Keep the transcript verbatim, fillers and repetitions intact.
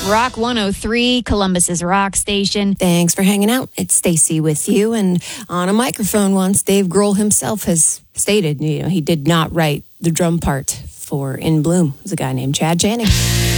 Rock one oh three, Columbus's rock station. Thanks for hanging out. It's Stacy with you. And on a microphone once, Dave Grohl himself has stated, you know, he did not write the drum part for In Bloom. It was a guy named Chad Channing.